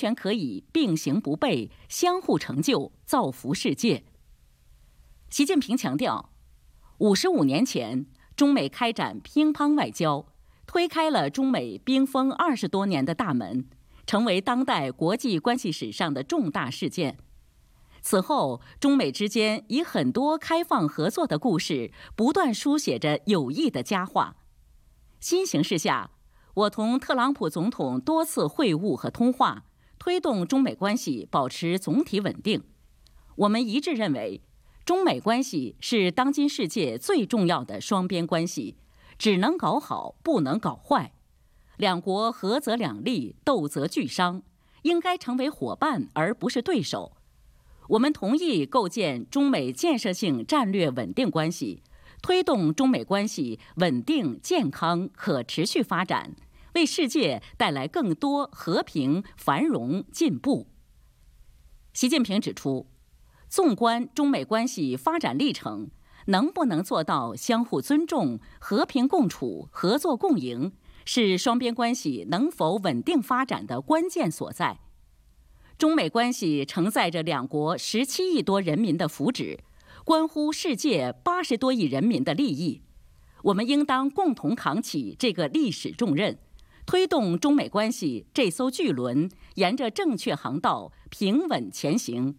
全可以并行不悖，相互成就，造福世界。习近平强调，55年前，中美开展乒乓外交，推开了中美冰封20多年的大门，成为当代国际关系史上的重大事件。此后，中美之间以很多开放合作的故事，不断书写着友谊的佳话。新形势下，我同特朗普总统多次会晤和通话，推动中美关系保持总体稳定。我们一致认为，中美关系是当今世界最重要的双边关系，只能搞好，不能搞坏。两国合则两利，斗则俱伤，应该成为伙伴而不是对手。我们同意构建中美建设性战略稳定关系，推动中美关系稳定、健康、可持续发展，为世界带来更多和平、繁荣、进步。习近平指出，纵观中美关系发展历程，能不能做到相互尊重、和平共处、合作共赢，是双边关系能否稳定发展的关键所在。中美关系承载着两国17亿多人民的福祉，关乎世界80多亿人民的利益。我们应当共同扛起这个历史重任，推动中美关系这艘巨轮沿着正确航道平稳前行。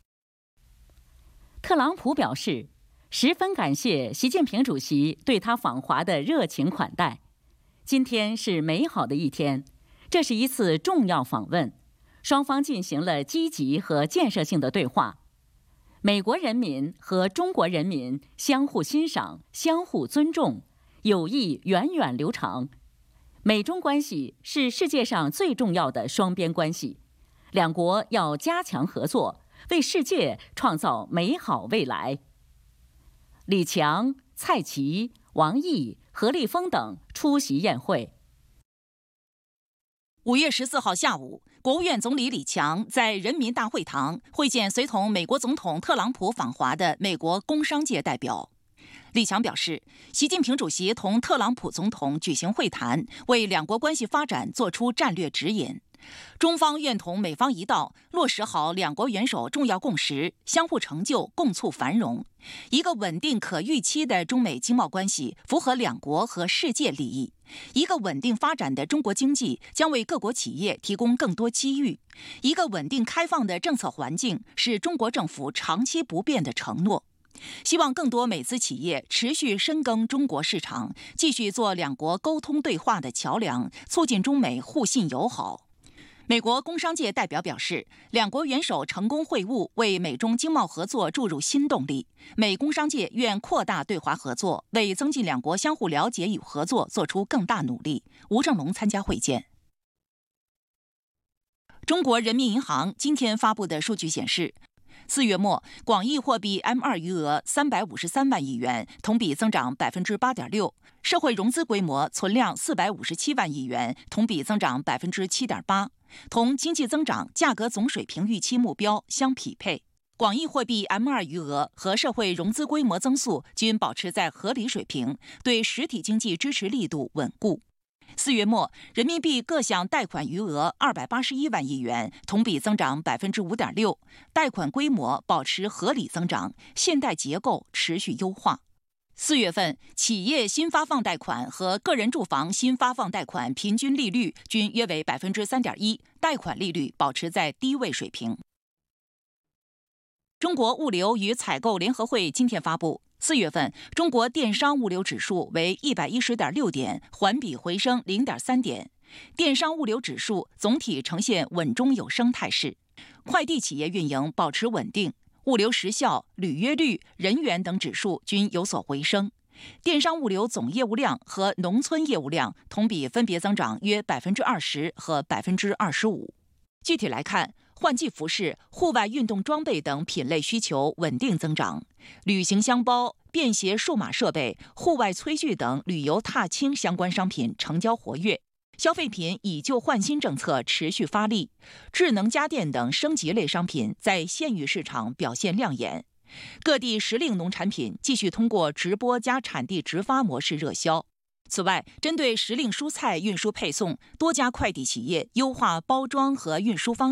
特朗普表示，十分感谢习近平主席对他访华的热情款待。今天是美好的一天，这是一次重要访问，双方进行了积极和建设性的对话。美国人民和中国人民相互欣赏、相互尊重，友谊源远流长。美中关系是世界上最重要的双边关系，两国要加强合作，为世界创造美好未来。李强、蔡奇、王毅、何立峰等出席宴会。 5月14号下午，国务院总理李强在人民大会堂会见随同美国总统特朗普访华的美国工商界代表。李强表示，习近平主席同特朗普总统举行会谈，为两国关系发展作出战略指引。中方愿同美方一道，落实好两国元首重要共识，相互成就，共促繁荣。一个稳定可预期的中美经贸关系符合两国和世界利益。一个稳定发展的中国经济将为各国企业提供更多机遇。一个稳定开放的政策环境是中国政府长期不变的承诺。希望更多美资企业持续深耕中国市场，继续做两国沟通对话的桥梁，促进中美互信友好。美国工商界代表表示，两国元首成功会晤，为美中经贸合作注入新动力。美工商界愿扩大对华合作，为增进两国相互了解与合作做出更大努力。吴正龙参加会见。中国人民银行今天发布的数据显示，4月末，广义货币 M2 余额353万亿元，同比增长 8.6%； 社会融资规模存量457万亿元，同比增长 7.8%， 同经济增长、价格总水平预期目标相匹配。广义货币 M2 余额和社会融资规模增速均保持在合理水平，对实体经济支持力度稳固。4月末，人民币各项贷款余额281万亿元，同比增长 5.6%， 贷款规模保持合理增长，信贷结构持续优化。4月份，企业新发放贷款和个人住房新发放贷款平均利率均约为 3.1%， 贷款利率保持在低位水平。中国物流与采购联合会今天发布，4月份中国电商物流指数为 110.6 点，环比回升 0.3 点。电商物流指数总体呈现稳中有升态势，快递企业运营保持稳定，物流时效、履约率、人员等指数均有所回升。电商物流总业务量和农村业务量同比分别增长约 20% 和 25%。具体来看，换季服饰、户外运动装备等品类需求稳定增长，旅行箱包、便携数码设备、户外炊具等旅游踏青相关商品成交活跃，消费品以旧换新政策持续发力，智能家电等升级类商品在县域市场表现亮眼。各地时令农产品继续通过直播加产地直发模式热销。此外，针对时令蔬菜运输配送，多家快递企业优化包装和运输方式。